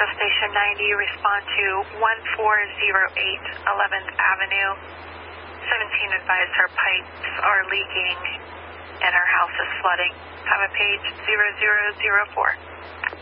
of Station 90, respond to 1408 11th Avenue. 17 advised her pipes are leaking and her house is flooding. Have a page 0004.